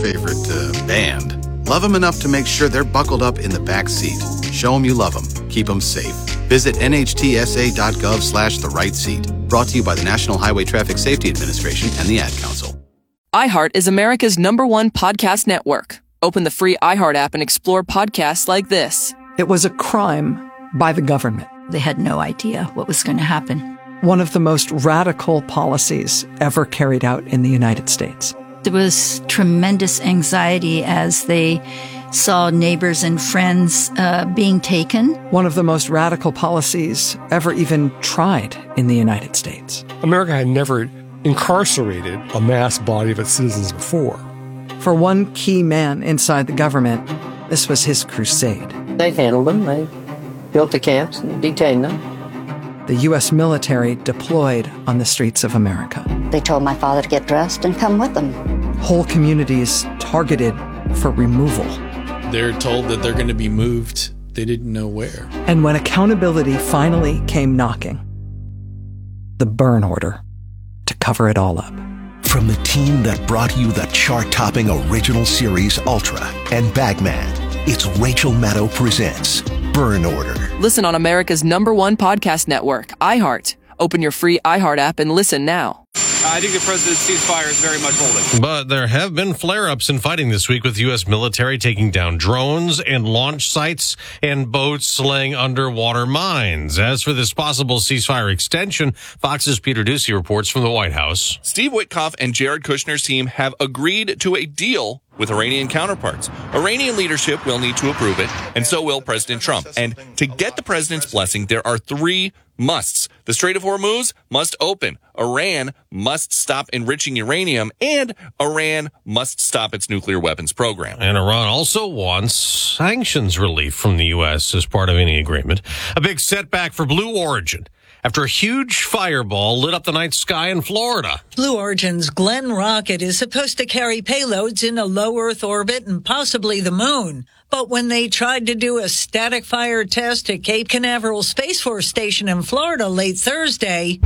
favorite band. Love them enough to make sure they're buckled up in the back seat. Show them you love them. Keep them safe. Visit nhtsa.gov/the right seat. Brought to you by the National Highway Traffic Safety Administration and the Ad Council. iHeart is America's #1 podcast network. Open the free iHeart app and explore podcasts like this. It was a crime by the government. They had no idea what was going to happen. One of the most radical policies ever carried out in the United States. There was tremendous anxiety as they saw neighbors and friends being taken. One of the most radical policies ever even tried in the United States. America had never incarcerated a mass body of its citizens before. For one key man inside the government, this was his crusade. They handled them. They built the camps and detained them. The U.S. military deployed on the streets of America. They told my father to get dressed and come with them. Whole communities targeted for removal. They're told that they're going to be moved. They didn't know where. And when accountability finally came knocking, the burn order to cover it all up. From the team that brought you the chart-topping original series Ultra and Bagman, it's Rachel Maddow presents Burn Order. Listen on America's #1 podcast network, iHeart. Open your free iHeart app and listen now. I think the president's ceasefire is very much holding. But there have been flare-ups in fighting this week with U.S. military taking down drones and launch sites and boats laying underwater mines. As for this possible ceasefire extension, Fox's Peter Doocy reports from the White House. Steve Witkoff and Jared Kushner's team have agreed to a deal with Iranian counterparts. Iranian leadership will need to approve it, and so will President Trump. And to get the president's blessing, there are 3 musts. The Strait of Hormuz must open. Iran must stop enriching uranium, and Iran must stop its nuclear weapons program. And Iran also wants sanctions relief from the U.S. as part of any agreement. A big setback for Blue Origin after a huge fireball lit up the night sky in Florida. Blue Origin's Glenn rocket is supposed to carry payloads in a low Earth orbit and possibly the moon. But when they tried to do a static fire test at Cape Canaveral Space Force Station in Florida late Thursday,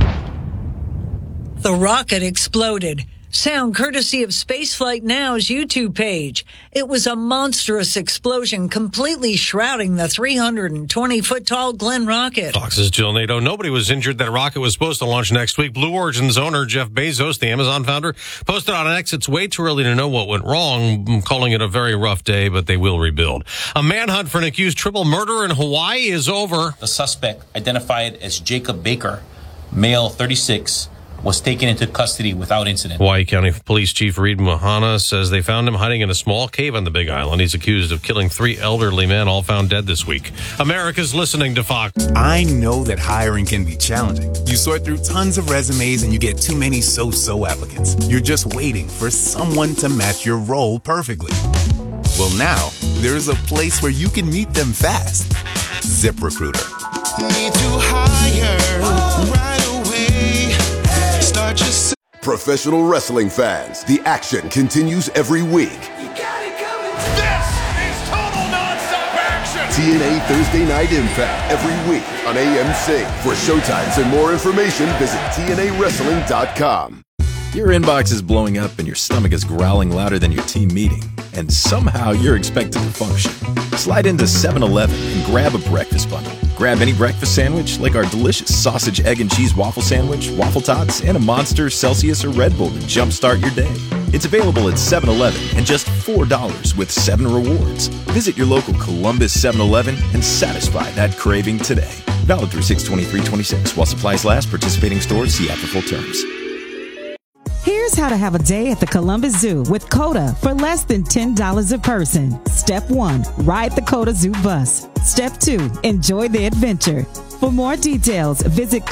the rocket exploded. Sound courtesy of Spaceflight Now's YouTube page. It was a monstrous explosion completely shrouding the 320-foot-tall Glenn rocket. Fox's Jill Nato. Nobody was injured. That rocket was supposed to launch next week. Blue Origin's owner, Jeff Bezos, the Amazon founder, posted on X, it's way too early to know what went wrong, calling it a very rough day, but they will rebuild. A manhunt for an accused triple murder in Hawaii is over. The suspect, identified as Jacob Baker, male 36, was taken into custody without incident. Hawaii County Police Chief Reed Mahana says they found him hiding in a small cave on the Big Island. He's accused of killing 3 elderly men, all found dead this week. America's listening to Fox. I know that hiring can be challenging. You sort through tons of resumes and you get too many so-so applicants. You're just waiting for someone to match your role perfectly. Well, now, there's a place where you can meet them fast. ZipRecruiter. Need to hire right away. Start your... Professional wrestling fans, the action continues every week. You got it coming. This is total nonstop action. TNA Thursday Night Impact every week on AMC. For showtimes and more information, visit TNAWrestling.com. Your inbox is blowing up and your stomach is growling louder than your team meeting, and somehow you're expected to function. Slide into 7-Eleven and grab a breakfast bundle. Grab any breakfast sandwich like our delicious sausage, egg, and cheese waffle sandwich, waffle tots, and a Monster, Celsius, or Red Bull to jumpstart your day. It's available at 7-Eleven and just $4 with 7 rewards. Visit your local Columbus 7-Eleven and satisfy that craving today. Valid through 6/23/26 while supplies last. Participating stores, see app for full terms. Here's how to have a day at the Columbus Zoo with COTA for less than $10 a person. Step 1, ride the COTA Zoo bus. Step 2, enjoy the adventure. For more details, visit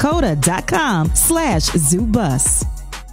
COTA.com/ZooBus.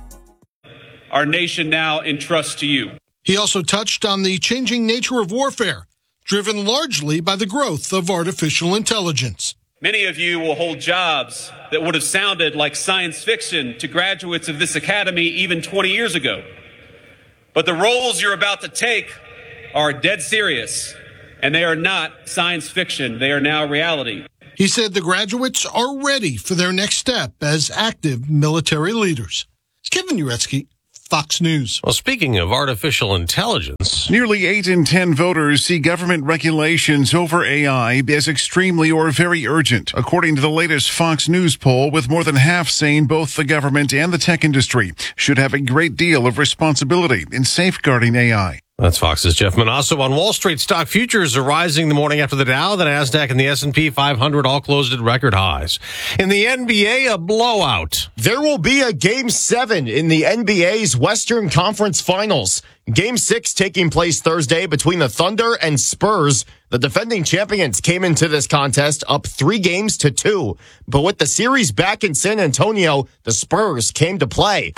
Our nation now entrusts to you. He also touched on the changing nature of warfare, driven largely by the growth of artificial intelligence. Many of you will hold jobs that would have sounded like science fiction to graduates of this academy even 20 years ago. But the roles you're about to take are dead serious, and they are not science fiction. They are now reality. He said the graduates are ready for their next step as active military leaders. Kevin Uretsky, Fox News. Well, speaking of artificial intelligence, nearly 8 in 10 voters see government regulations over AI as extremely or very urgent, according to the latest Fox News poll, with more than half saying both the government and the tech industry should have a great deal of responsibility in safeguarding AI. That's Fox's Jeff Manasso. On Wall Street, stock futures are rising the morning after the Dow, the NASDAQ, and the S&P 500 all closed at record highs. In the NBA, a blowout. There will be a Game 7 in the NBA's Western Conference Finals. Game 6 taking place Thursday between the Thunder and Spurs. The defending champions came into this contest up 3-2. But with the series back in San Antonio, the Spurs came to play.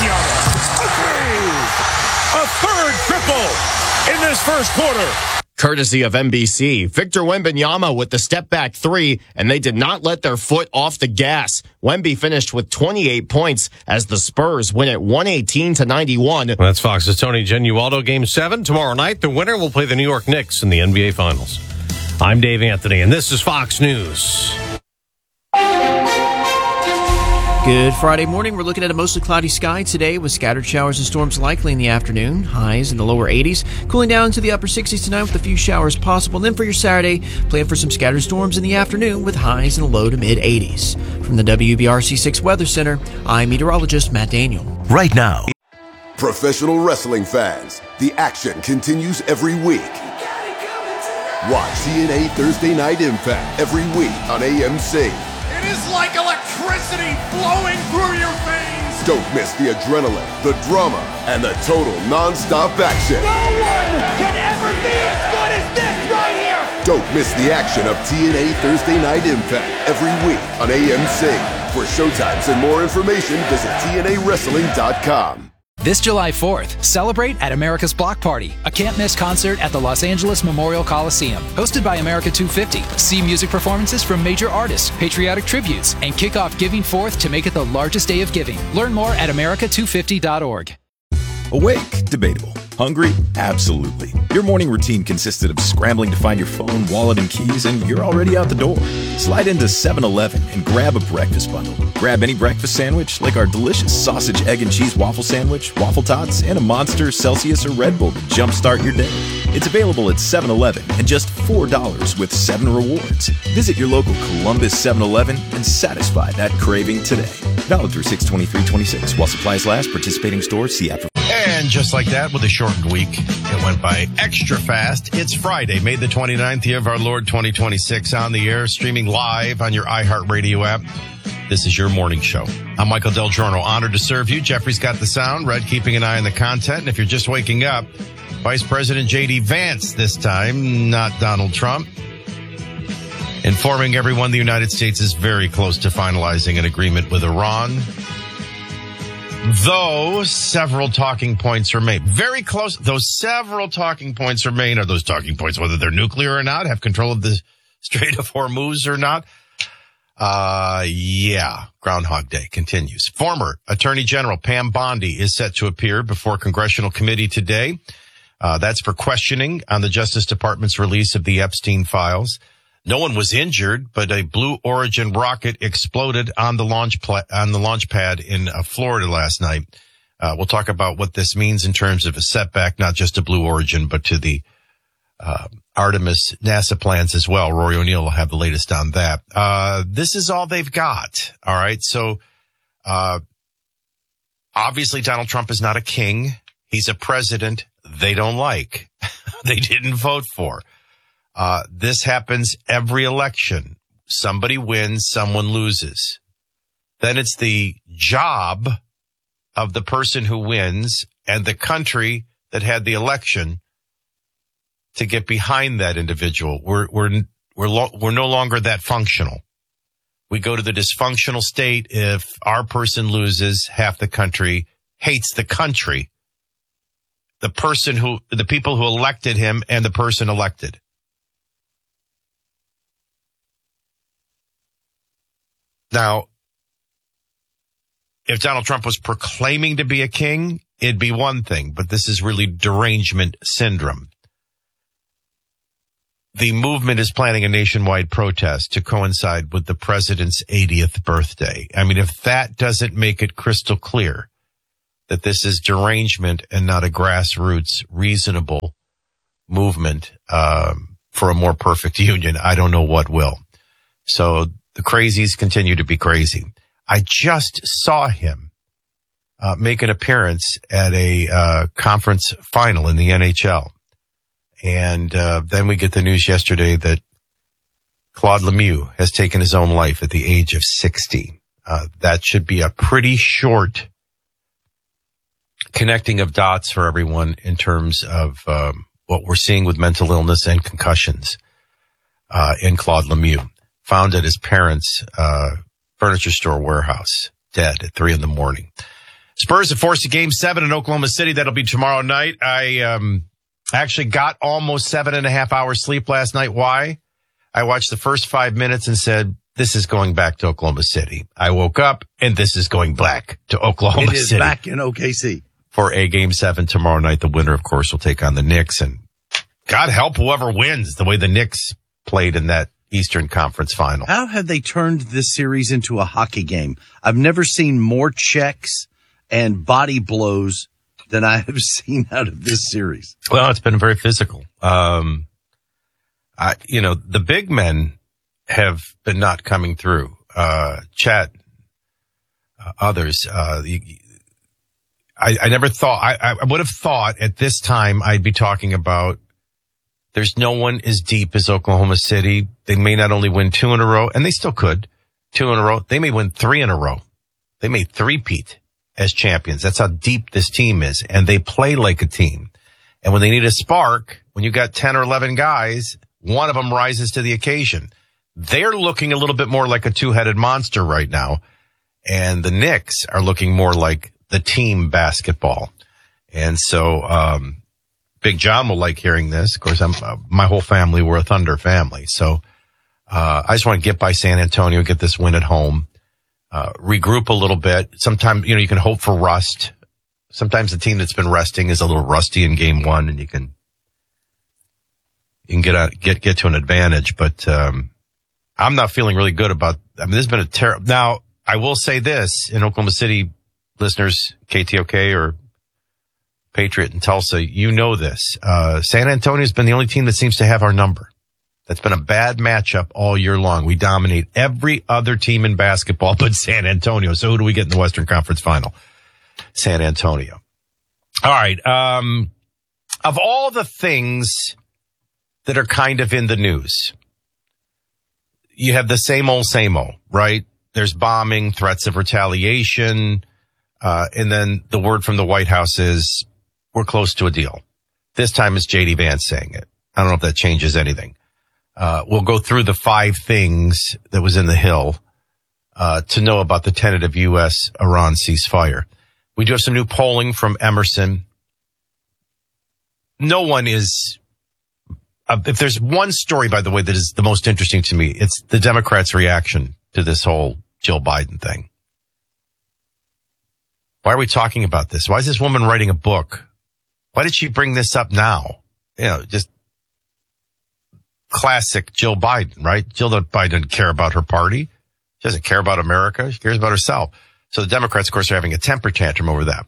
A third triple in this first quarter. Courtesy of NBC, Victor Wembanyama with the step-back 3, and they did not let their foot off the gas. Wemby finished with 28 points as the Spurs win at 118-91. That's Fox's Tony Genualdo. Game 7 tomorrow night. The winner will play the New York Knicks in the NBA Finals. I'm Dave Anthony, and this is Fox News. Good Friday morning. We're looking at a mostly cloudy sky today with scattered showers and storms likely in the afternoon. Highs in the lower 80s. Cooling down to the upper 60s tonight with a few showers possible. And then for your Saturday, plan for some scattered storms in the afternoon with highs in the low to mid 80s. From the WBRC6 Weather Center, I'm meteorologist Matt Daniel. Right now. Professional wrestling fans, the action continues every week. Watch TNA Thursday Night Impact every week on AMC. It is like electricity flowing through your veins. Don't miss the adrenaline, the drama, and the total non-stop action. No one can ever be as good as this right here. Don't miss the action of TNA Thursday Night Impact every week on AMC. For showtimes and more information, visit TNAWrestling.com. This July 4th, celebrate at America's Block Party, a can't-miss concert at the Los Angeles Memorial Coliseum. Hosted by America 250, see music performances from major artists, patriotic tributes, and kick off Giving Forth to make it the largest day of giving. Learn more at america250.org. Awake? Debatable. Hungry? Absolutely. Your morning routine consisted of scrambling to find your phone, wallet, and keys, and you're already out the door. Slide into 7-Eleven and grab a breakfast bundle. Grab any breakfast sandwich, like our delicious sausage, egg, and cheese waffle sandwich, waffle tots, and a Monster, Celsius, or Red Bull to jumpstart your day. It's available at 7-Eleven and just $4 with 7 rewards. Visit your local Columbus 7-Eleven and satisfy that craving today. Valid through 6/23/26. While supplies last, participating stores see after. And just like that, with a shortened week, it went by extra fast. It's Friday, May the 29th, year of our Lord 2026, on the air, streaming live on your iHeartRadio app. This is your morning show. I'm Michael Del Giorno, honored to serve you. Jeffrey's got the sound, Red keeping an eye on the content. And if you're just waking up, Vice President J.D. Vance this time, not Donald Trump, informing everyone the United States is very close to finalizing an agreement with Iran. Though several talking points are made. Very close. Though several talking points are made. Are those talking points whether they're nuclear or not? Have control of the Strait of Hormuz or not? Yeah. Groundhog Day continues. Former Attorney General Pam Bondi is set to appear before a congressional committee today. That's for questioning on the Justice Department's release of the Epstein files. No one was injured, but a Blue Origin rocket exploded on the launch pad in Florida last night. We'll talk about what this means in terms of a setback, not just to Blue Origin, but to the Artemis NASA plans as well. Rory O'Neill will have the latest on that. This is all they've got. All right. So obviously Donald Trump is not a king. He's a president they don't like. They didn't vote for. This happens every election. Somebody wins, someone loses. Then it's the job of the person who wins and the country that had the election to get behind that individual. We're no longer that functional. We go to the dysfunctional state if our person loses, half the country hates the country, the people who elected him and the person elected. Now, if Donald Trump was proclaiming to be a king, it'd be one thing, but this is really derangement syndrome. The movement is planning a nationwide protest to coincide with the president's 80th birthday. I mean, if that doesn't make it crystal clear that this is derangement and not a grassroots, reasonable movement for a more perfect union, I don't know what will. So the crazies continue to be crazy. I just saw him make an appearance at a conference final in the NHL. And then we get the news yesterday that Claude Lemieux has taken his own life at the age of 60. That should be a pretty short connecting of dots for everyone in terms of what we're seeing with mental illness and concussions in Claude Lemieux. Found at his parents' furniture store warehouse, dead at 3 a.m. Spurs have forced a Game 7 in Oklahoma City. That'll be tomorrow night. I actually got almost 7.5 hours sleep last night. Why? I watched the first 5 minutes and said, this is going back to Oklahoma City. I woke up and this is going back to Oklahoma City. It is back in OKC. For a Game 7 tomorrow night. The winner, of course, will take on the Knicks. And God help whoever wins the way the Knicks played in that Eastern Conference final. How have they turned this series into a hockey game? I've never seen more checks and body blows than I have seen out of this series. Well, it's been very physical. The big men have been not coming through. Chat, others, I never thought, I would have thought at this time I'd be talking about there's no one as deep as Oklahoma City. They may not only win 2 in a row, and they still could, 2 in a row. They may win 3 in a row. They may three-peat as champions. That's how deep this team is, and they play like a team. And when they need a spark, when you got 10 or 11 guys, one of them rises to the occasion. They're looking a little bit more like a two-headed monster right now, and the Knicks are looking more like the team basketball. And so Big John will like hearing this. Of course, my whole family, we're a Thunder family. So I just want to get by San Antonio, get this win at home, regroup a little bit. Sometimes, you can hope for rust. Sometimes the team that's been resting is a little rusty in Game 1, and you can get to an advantage. But I'm not feeling really good about. This has been a terrible. Now, I will say this in Oklahoma City, listeners, KTOK or Patriot in Tulsa, you know this. San Antonio's been the only team that seems to have our number. That's been a bad matchup all year long. We dominate every other team in basketball but San Antonio. So who do we get in the Western Conference Final? San Antonio. All right. Of all the things that are kind of in the news, you have the same old, right? There's bombing, threats of retaliation, and then the word from the White House is we're close to a deal. This time it's J.D. Vance saying it. I don't know if that changes anything. We'll go through the 5 things that was in the Hill to know about the tentative U.S.-Iran ceasefire. We do have some new polling from Emerson. No one is... if there's one story, by the way, that is the most interesting to me, it's the Democrats' reaction to this whole Jill Biden thing. Why are we talking about this? Why is this woman writing a book? Why did she bring this up now? Just classic Jill Biden, right? Jill Biden doesn't care about her party. She doesn't care about America. She cares about herself. So the Democrats, of course, are having a temper tantrum over that.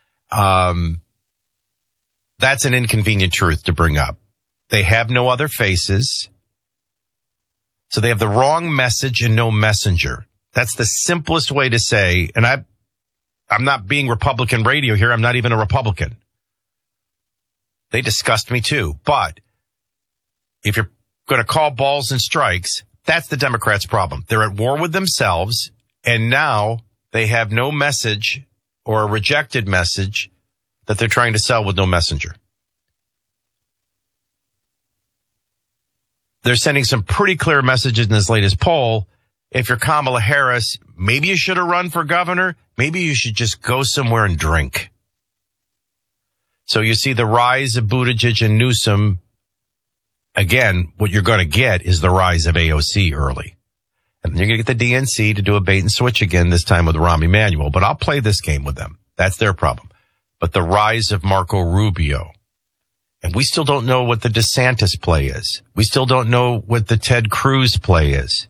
That's an inconvenient truth to bring up. They have no other faces. So they have the wrong message and no messenger. That's the simplest way to say, and I'm not being Republican radio here. I'm not even a Republican. They disgust me too. But if you're going to call balls and strikes, that's the Democrats' problem. They're at war with themselves, and now they have no message or a rejected message that they're trying to sell with no messenger. They're sending some pretty clear messages in this latest poll. If you're Kamala Harris, maybe you should have run for governor. Maybe you should just go somewhere and drink. So you see the rise of Buttigieg and Newsom. Again, what you're going to get is the rise of AOC early. And you're going to get the DNC to do a bait and switch again, this time with Rahm Emanuel. But I'll play this game with them. That's their problem. But the rise of Marco Rubio. And we still don't know what the DeSantis play is. We still don't know what the Ted Cruz play is.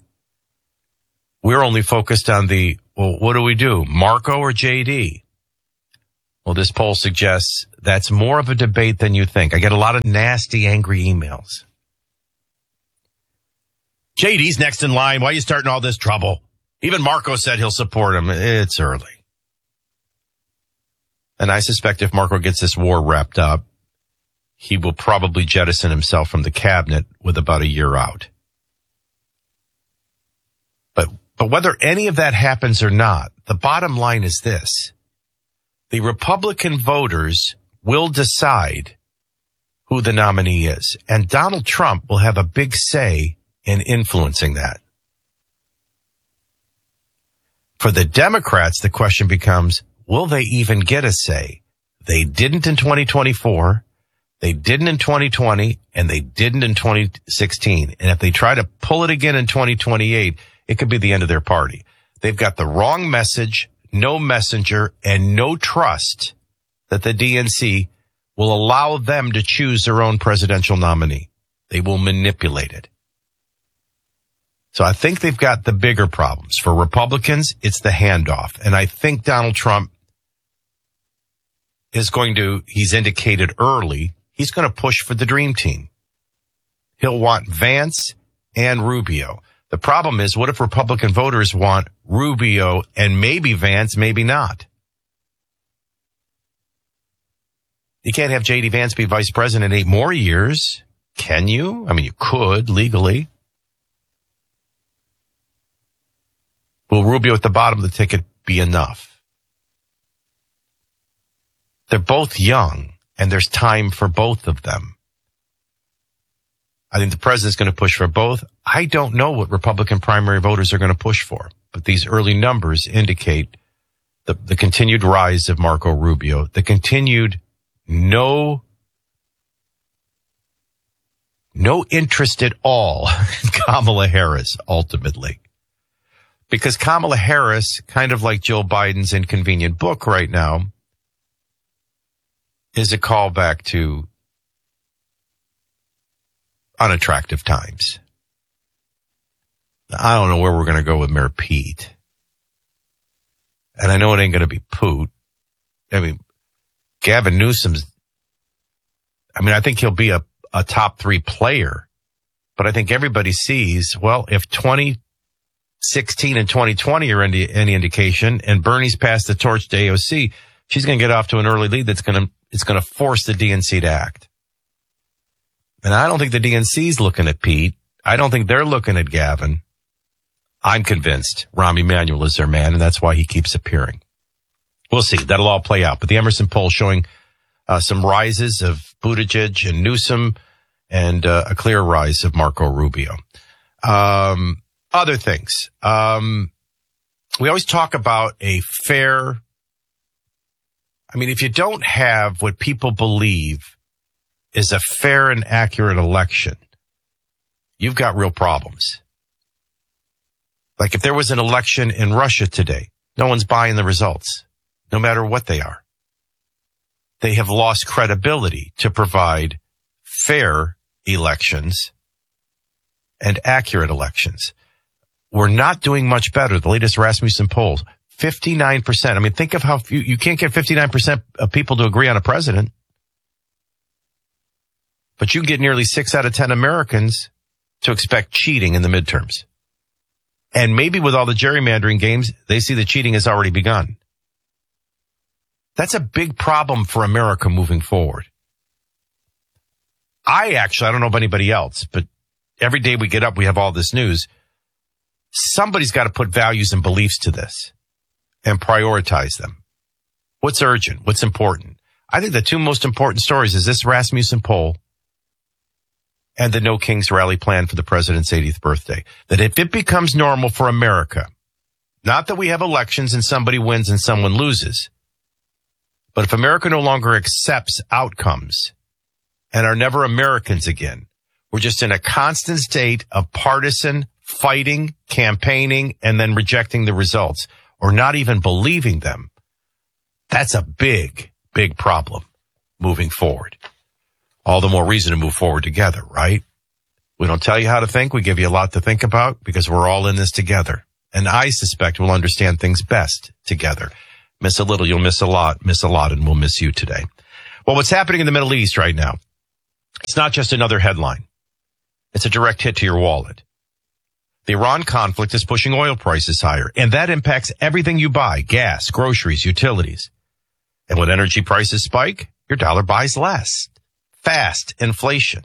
We're only focused on what do we do? Marco or JD? Well, this poll suggests that's more of a debate than you think. I get a lot of nasty, angry emails. JD's next in line. Why are you starting all this trouble? Even Marco said he'll support him. It's early. And I suspect if Marco gets this war wrapped up, he will probably jettison himself from the cabinet with about a year out. But whether any of that happens or not, the bottom line is this. The Republican voters will decide who the nominee is, and Donald Trump will have a big say in influencing that. For the Democrats, the question becomes, will they even get a say? They didn't in 2024, they didn't in 2020, and they didn't in 2016. And if they try to pull it again in 2028, it could be the end of their party. They've got the wrong message, no messenger, and no trust that the DNC will allow them to choose their own presidential nominee. They will manipulate it. So I think they've got the bigger problems. For Republicans, it's the handoff. And I think Donald Trump is he's indicated early, he's going to push for the dream team. He'll want Vance and Rubio. The problem is, what if Republican voters want Rubio and maybe Vance, maybe not? You can't have J.D. Vance be vice president 8 more years, can you? I mean, you could legally. Will Rubio at the bottom of the ticket be enough? They're both young, and there's time for both of them. I think the president's going to push for both. I don't know what Republican primary voters are going to push for, but these early numbers indicate the continued rise of Marco Rubio, the continued no interest at all in Kamala Harris, ultimately. Because Kamala Harris, kind of like Joe Biden's inconvenient book right now, is a callback to unattractive times. I don't know where we're going to go with Mayor Pete. And I know it ain't going to be Poot. I mean, Gavin Newsom's, I think he'll be a top 3 player. But I think everybody sees, well, if 2016 and 2020 are any indication, and Bernie's passed the torch to AOC, she's going to get off to an early lead it's going to force the DNC to act. And I don't think the DNC's looking at Pete. I don't think they're looking at Gavin. I'm convinced Rahm Emanuel is their man, and that's why he keeps appearing. We'll see. That'll all play out. But the Emerson poll showing some rises of Buttigieg and Newsom and a clear rise of Marco Rubio. Other things. We always talk about a fair... if you don't have what people believe is a fair and accurate election, you've got real problems. Like if there was an election in Russia today, no one's buying the results, no matter what they are. They have lost credibility to provide fair elections and accurate elections. We're not doing much better. The latest Rasmussen polls, 59%. Think of how you can't get 59% of people to agree on a president. But you get nearly 6 out of 10 Americans to expect cheating in the midterms. And maybe with all the gerrymandering games, they see the cheating has already begun. That's a big problem for America moving forward. I don't know about anybody else, but every day we get up, we have all this news. Somebody's got to put values and beliefs to this and prioritize them. What's urgent? What's important? I think the 2 most important stories is this Rasmussen poll and the No Kings rally plan for the president's 80th birthday. That if it becomes normal for America, not that we have elections and somebody wins and someone loses, but if America no longer accepts outcomes and are never Americans again, we're just in a constant state of partisan fighting, campaigning, and then rejecting the results or not even believing them. That's a big, big problem moving forward. All the more reason to move forward together, right? We don't tell you how to think. We give you a lot to think about because we're all in this together. And I suspect we'll understand things best together. Miss a little, you'll miss a lot, and we'll miss you today. Well, what's happening in the Middle East right now, it's not just another headline. It's a direct hit to your wallet. The Iran conflict is pushing oil prices higher, and that impacts everything you buy, gas, groceries, utilities. And when energy prices spike, your dollar buys less. Fast inflation.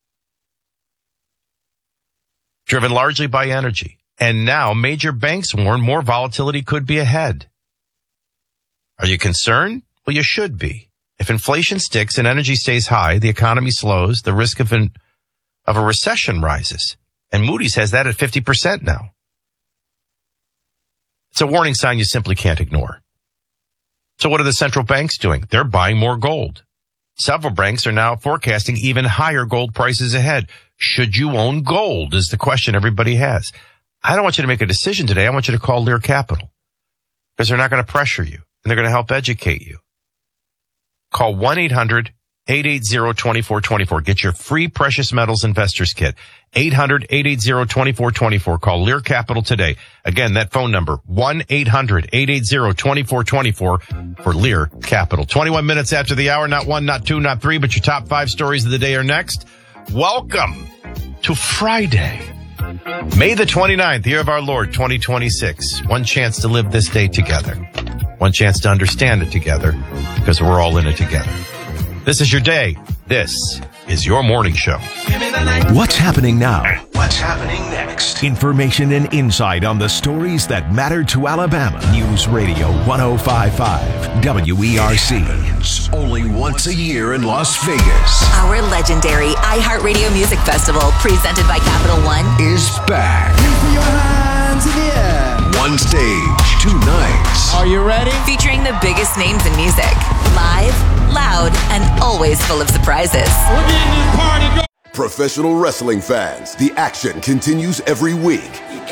Driven largely by energy. And now major banks warn more volatility could be ahead. Are you concerned? Well, you should be. If inflation sticks and energy stays high, the economy slows, the risk of a recession rises. And Moody's has that at 50% now. It's a warning sign you simply can't ignore. So what are the central banks doing? They're buying more gold. Several banks are now forecasting even higher gold prices ahead. Should you own gold is the question everybody has. I don't want you to make a decision today. I want you to call Lear Capital because they're not going to pressure you and they're going to help educate you. Call 1-800-880-2424. Get your free precious metals investors kit. 800-880-2424. Call Lear Capital today. Again, that phone number, 1-800-880-2424 for Lear Capital. 21 minutes after the hour, not one, not two, not three, but your top 5 stories of the day are next. Welcome to Friday, May the 29th, year of our Lord, 2026. One chance to live this day together. One chance to understand it together because we're all in it together. This is your day. This is your morning show. What's happening now? What's happening next? Information and insight on the stories that matter to Alabama. News Radio 105.5 WERC. Only once a year in Las Vegas. Our legendary iHeartRadio Music Festival, presented by Capital One, is back. Put your hands in the air. One stage, 2 nights. Are you ready? featuring the biggest names in music. Live, loud, and always full of surprises. We're getting this party going. Professional wrestling fans, the action continues every week.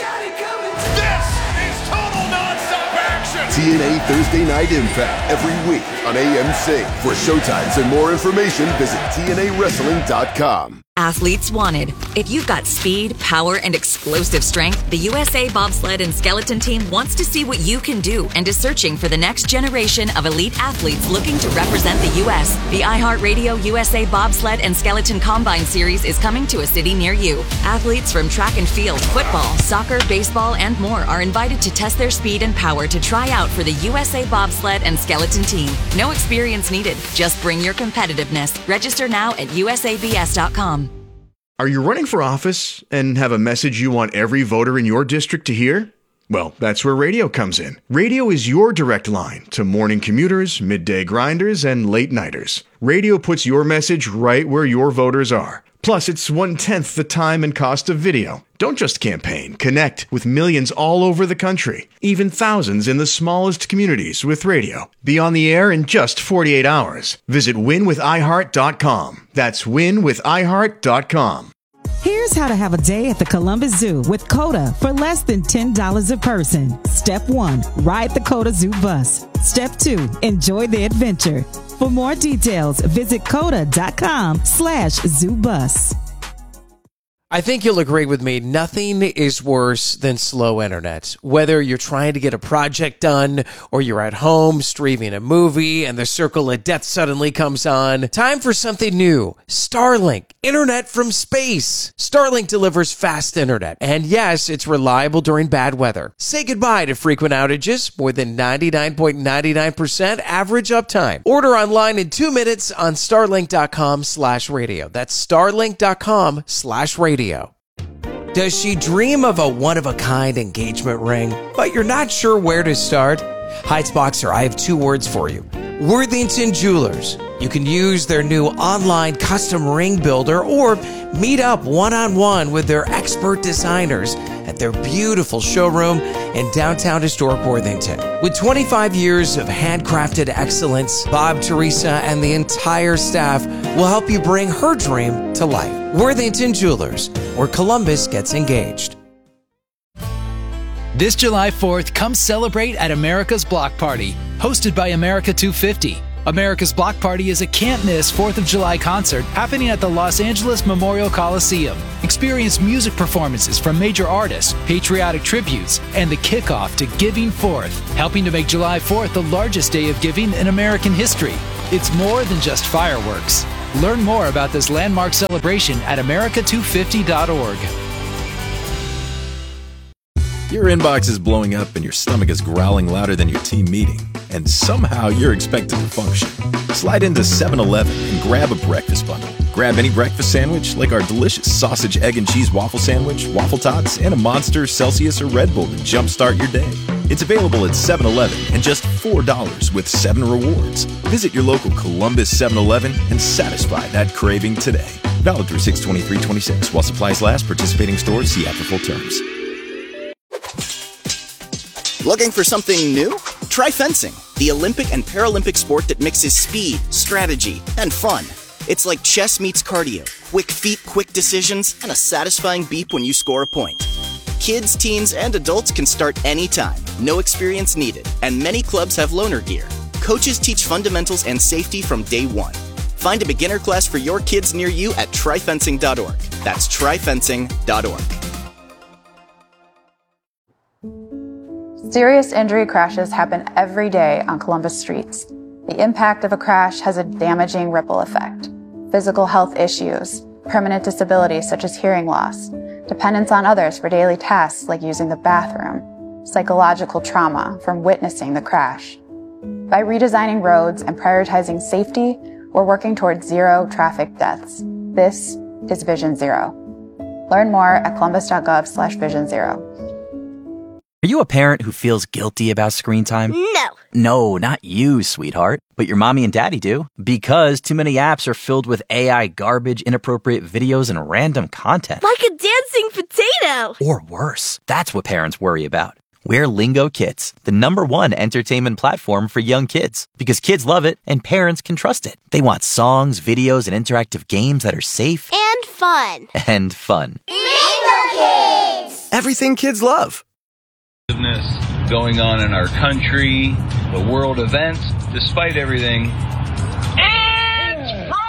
This is total nonstop action. TNA Thursday Night Impact every week on AMC. For showtimes and more information, visit TNAWrestling.com. Athletes wanted. If you've got speed, power, and explosive strength, the USA Bobsled and Skeleton Team wants to see what you can do and is searching for the next generation of elite athletes looking to represent the U.S. The iHeartRadio USA Bobsled and Skeleton Combine Series is coming to a city near you. Athletes from track and field, football, soccer, baseball, and more are invited to test their speed and power to try out for the USA Bobsled and Skeleton Team. No experience needed. Just bring your competitiveness. Register now at usabs.com. Are you running for office and have a message you want every voter in your district to hear? Well, that's where radio comes in. Radio is your direct line to morning commuters, midday grinders, and late nighters. Radio puts your message right where your voters are. Plus, it's 1/10 the time and cost of video. Don't just campaign. Connect with millions all over the country, even thousands in the smallest communities with radio. Be on the air in just 48 hours. Visit winwithiheart.com. That's winwithiheart.com. Here's how to have a day at the Columbus Zoo with COTA for less than $10 a person. Step 1, ride the COTA Zoo bus. Step 2, enjoy the adventure. For more details, visit COTA.com/ZooBus. I think you'll agree with me, nothing is worse than slow internet. Whether you're trying to get a project done or you're at home streaming a movie and the circle of death suddenly comes on, time for something new. Starlink, internet from space. Starlink delivers fast internet. And yes, it's reliable during bad weather. Say goodbye to frequent outages, more than 99.99% average uptime. Order online in 2 minutes on starlink.com/radio. That's starlink.com/radio. Does she dream of a one-of-a-kind engagement ring, but you're not sure where to start? Heights Boxer, I have 2 words for you. Worthington Jewelers. You can use their new online custom ring builder or meet up one-on-one with their expert designers at their beautiful showroom in downtown historic Worthington. With 25 years of handcrafted excellence, Bob, Teresa, and the entire staff will help you bring her dream to life. Worthington Jewelers, where Columbus gets engaged. This July 4th, come celebrate at America's Block Party, hosted by America 250. America's Block Party is a can't-miss 4th of July concert happening at the Los Angeles Memorial Coliseum. Experience music performances from major artists, patriotic tributes, and the kickoff to Giving Forth, helping to make July 4th the largest day of giving in American history. It's more than just fireworks. Learn more about this landmark celebration at america250.org. Your inbox is blowing up and your stomach is growling louder than your team meeting, and somehow you're expected to function. Slide into 7-Eleven and grab a breakfast bundle. Grab any breakfast sandwich like our delicious sausage, egg, and cheese waffle sandwich, waffle tots, and a Monster, Celsius, or Red Bull to jumpstart your day. It's available at 7-Eleven and just $4 with 7 rewards. Visit your local Columbus 7-Eleven and satisfy that craving today. Valid through 6/23/26 while supplies last. Participating stores see app for full terms. Looking for something new? Try fencing, the Olympic and Paralympic sport that mixes speed, strategy, and fun. It's like chess meets cardio, quick feet, quick decisions, and a satisfying beep when you score a point. Kids, teens, and adults can start anytime, no experience needed, and many clubs have loaner gear. Coaches teach fundamentals and safety from day one. Find a beginner class for your kids near you at tryfencing.org. That's tryfencing.org. Serious injury crashes happen every day on Columbus streets. The impact of a crash has a damaging ripple effect. Physical health issues, permanent disabilities such as hearing loss, dependence on others for daily tasks like using the bathroom, psychological trauma from witnessing the crash. By redesigning roads and prioritizing safety, we're working towards zero traffic deaths. This is Vision Zero. Learn more at columbus.gov/Vision Zero. Are you a parent who feels guilty about screen time? No. No, not you, sweetheart. But your mommy and daddy do. Because too many apps are filled with AI garbage, inappropriate videos, and random content. Like a dancing potato. Or worse. That's what parents worry about. We're Lingo Kids, the #1 entertainment platform for young kids. Because kids love it and parents can trust it. They want songs, videos, and interactive games that are safe. And fun. And fun. Lingo Kids! Everything kids love. Going on in our country, the world events, despite everything. It's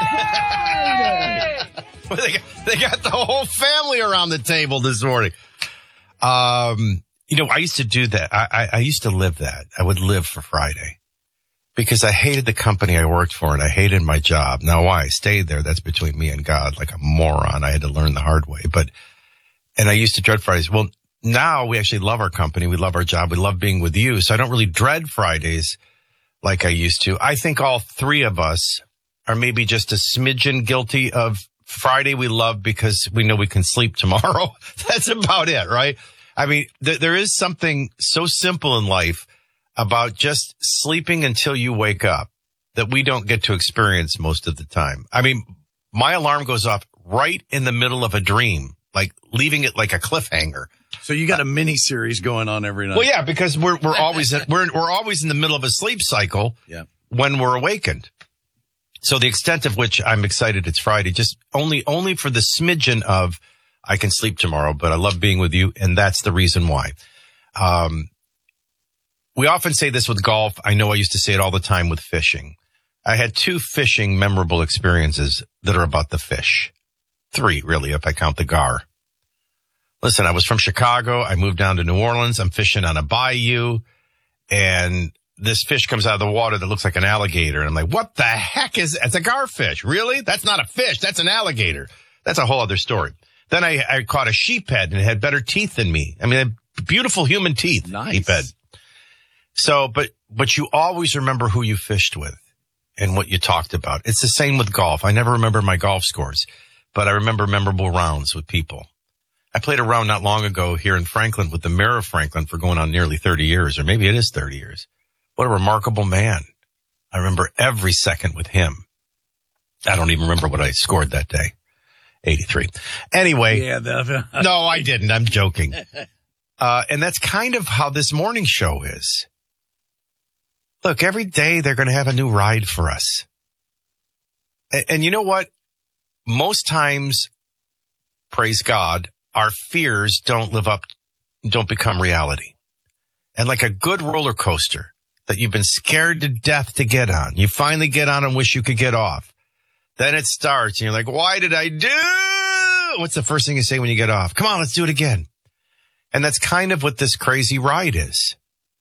Friday! They got the whole family around the table this morning. I used to do that. I used to live that. I would live for Friday because I hated the company I worked for and I hated my job. Now, why I stayed there, that's between me and God, like a moron. I had to learn the hard way. And I used to dread Fridays. Well, now we actually love our company. We love our job. We love being with you. So I don't really dread Fridays like I used to. I think all three of us are maybe just a smidgen guilty of Friday we love because we know we can sleep tomorrow. That's about it, right? I mean, there is something so simple in life about just sleeping until you wake up that we don't get to experience most of the time. I mean, my alarm goes off right in the middle of a dream, like leaving it like a cliffhanger. So you got a mini series going on every night. Well, yeah, because we're always in the middle of a sleep cycle when we're awakened. So the extent of which I'm excited it's Friday, just only for the smidgen of I can sleep tomorrow, but I love being with you, and that's the reason why. We often say this with golf. I know I used to say it all the time with fishing. I had 2 fishing memorable experiences that are about the fish. 3, really, if I count the gar. Listen, I was from Chicago. I moved down to New Orleans. I'm fishing on a bayou, and this fish comes out of the water that looks like an alligator. And I'm like, what the heck is it? It's a garfish. Really? That's not a fish. That's an alligator. That's a whole other story. Then I caught a sheephead, and it had better teeth than me. I mean, beautiful human teeth. Nice. Sheephead. So, but you always remember who you fished with and what you talked about. It's the same with golf. I never remember my golf scores, but I remember memorable rounds with people. I played a round not long ago here in Franklin with the mayor of Franklin for going on nearly 30 years, or maybe it is 30 years. What a remarkable man. I remember every second with him. I don't even remember what I scored that day. 83. Anyway. Yeah, no, I didn't. I'm joking. And that's kind of how this morning show is. Look, every day they're going to have a new ride for us. And you know what? Most times, praise God, our fears don't become reality. And like a good roller coaster, that you've been scared to death to get on. You finally get on and wish you could get off. Then it starts and you're like, why did I do? What's the first thing you say when you get off? Come on, let's do it again. And that's kind of what this crazy ride is.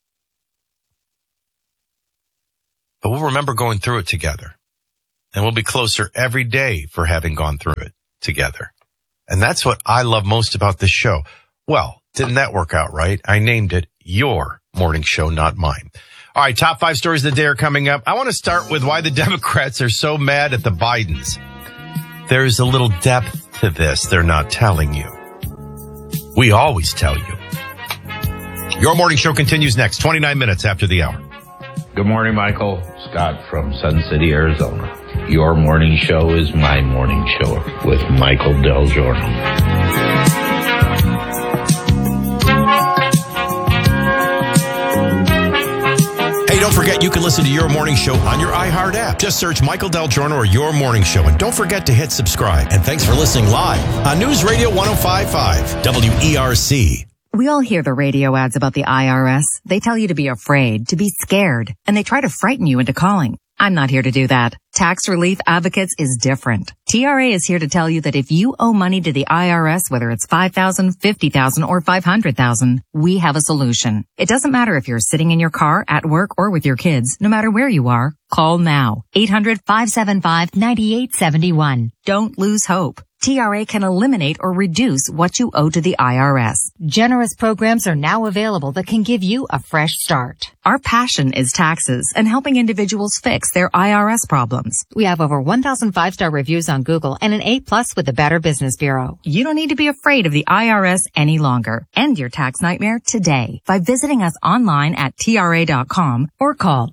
But we'll remember going through it together. And we'll be closer every day for having gone through it together. And that's what I love most about this show. Well, didn't that work out right? I named it Your Morning Show, not mine. All right, top 5 stories of the day are coming up. I want to start with why the Democrats are so mad at the Bidens. There's a little depth to this they're not telling you. We always tell you. Your Morning Show continues next, 29 minutes after the hour. Good morning, Michael. Scott from Sun City, Arizona. Your morning show is my morning show with Michael Del Giorno. Hey, don't forget you can listen to Your Morning Show on your iHeart app. Just search Michael Del Giorno or Your Morning Show. And don't forget to hit subscribe. And thanks for listening live on News Radio 105.5 WERC. We all hear the radio ads about the IRS. They tell you to be afraid, to be scared, and they try to frighten you into calling. I'm not here to do that. Tax Relief Advocates is different. TRA is here to tell you that if you owe money to the IRS, whether it's $5,000, $50,000, or $500,000, we have a solution. It doesn't matter if you're sitting in your car, at work, or with your kids. No matter where you are, call now. 800-575-9871. Don't lose hope. TRA can eliminate or reduce what you owe to the IRS. Generous programs are now available that can give you a fresh start. Our passion is taxes and helping individuals fix their IRS problems. We have over 1,000 5-star reviews on Google and an A+ with the Better Business Bureau. You don't need to be afraid of the IRS any longer. End your tax nightmare today by visiting us online at TRA.com or call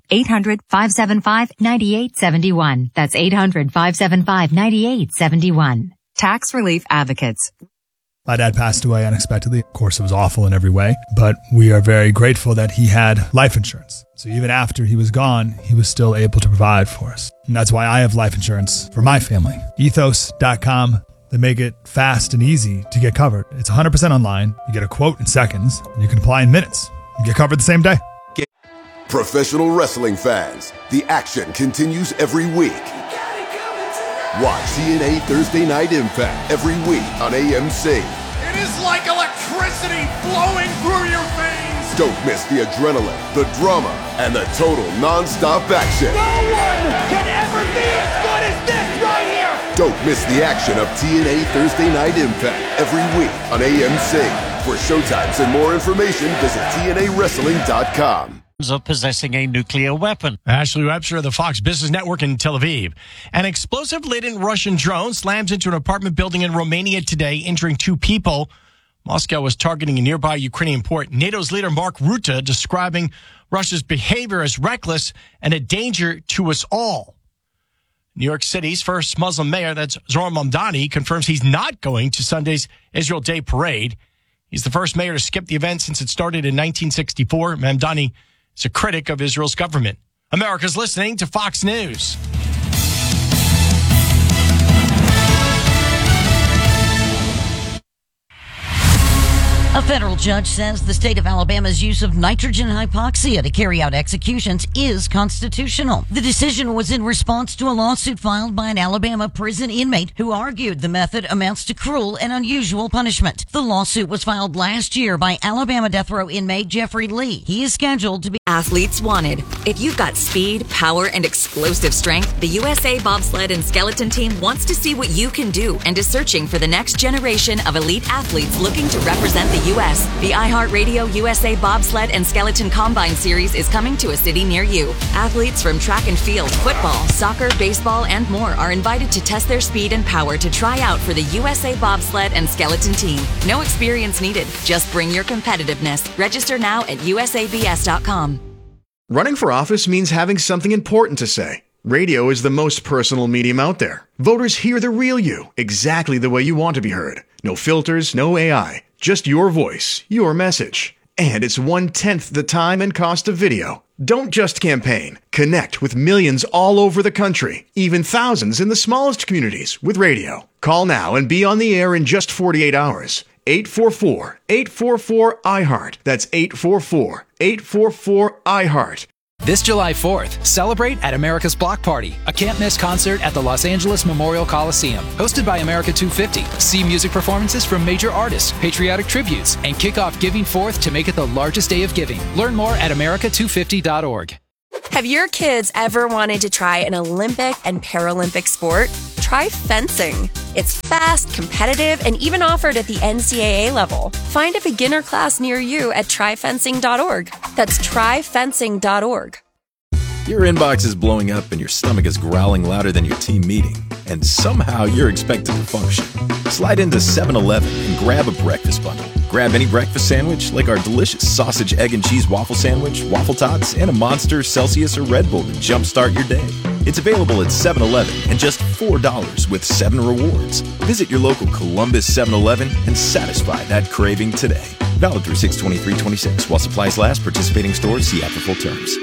800-575-9871. That's 800-575-9871. Tax Relief Advocates. My dad passed away unexpectedly. Of course, it was awful in every way, but we are very grateful that he had life insurance. So even after he was gone, he was still able to provide for us. And that's why I have life insurance for my family. Ethos.com. They make it fast and easy to get covered. It's 100% online. You get a quote in seconds, and you can apply in minutes. You get covered the same day. Professional wrestling fans, the action continues every week. Watch TNA Thursday Night Impact every week on AMC. It is like electricity flowing through your veins. Don't miss the adrenaline, the drama, and the total non-stop action. No one can ever be as good as this right here. Don't miss the action of TNA Thursday Night Impact every week on AMC. For showtimes and more information, visit TNAWrestling.com. Of possessing a nuclear weapon. Ashley Webster of the Fox Business Network in Tel Aviv. An explosive-laden Russian drone slams into an apartment building in Romania today, injuring 2 people. Moscow was targeting a nearby Ukrainian port. NATO's leader Mark Rutte describing Russia's behavior as reckless and a danger to us all. New York City's first Muslim mayor, that's Zohran Mamdani, confirms he's not going to Sunday's Israel Day parade. He's the first mayor to skip the event since it started in 1964. Mamdani is a critic of Israel's government. America's listening to Fox News. A federal judge says the state of Alabama's use of nitrogen hypoxia to carry out executions is constitutional. The decision was in response to a lawsuit filed by an Alabama prison inmate who argued the method amounts to cruel and unusual punishment. The lawsuit was filed last year by Alabama death row inmate Jeffrey Lee. He is scheduled to be Athletes wanted. If you've got speed, power, and explosive strength, the USA Bobsled and Skeleton Team wants to see what you can do and is searching for the next generation of elite athletes looking to represent the U.S. The iHeartRadio USA Bobsled and Skeleton Combine Series is coming to a city near you. Athletes from track and field, football, soccer, baseball, and more are invited to test their speed and power to try out for the USA Bobsled and Skeleton Team. No experience needed. Just bring your competitiveness. Register now at usabs.com. Running for office means having something important to say. Radio is the most personal medium out there. Voters hear the real you, exactly the way you want to be heard. No filters, no AI, just your voice, your message. And it's 1/10 the time and cost of video. Don't just campaign. Connect with millions all over the country, even thousands in the smallest communities with radio. Call now and be on the air in just 48 hours. 844-844-iHeart. That's 844-844-iHeart. This July 4th, celebrate at America's Block Party, a can't-miss concert at the Los Angeles Memorial Coliseum. Hosted by America 250, see music performances from major artists, patriotic tributes, and kick off Giving Forth to make it the largest day of giving. Learn more at america250.org. Have your kids ever wanted to try an Olympic and Paralympic sport? Try fencing. It's fast, competitive, and even offered at the NCAA level. Find a beginner class near you at tryfencing.org. That's tryfencing.org. Your inbox is blowing up and your stomach is growling louder than your team meeting, and somehow you're expected to function. Slide into 7-Eleven and grab a breakfast bundle. Grab any breakfast sandwich like our delicious sausage, egg, and cheese waffle sandwich, waffle tots, and a Monster, Celsius, or Red Bull to jumpstart your day. It's available at 7-Eleven and just $4 with 7 rewards. Visit your local Columbus 7-Eleven and satisfy that craving today. Valid through 6/23/26 while supplies last. Participating stores see app for full terms.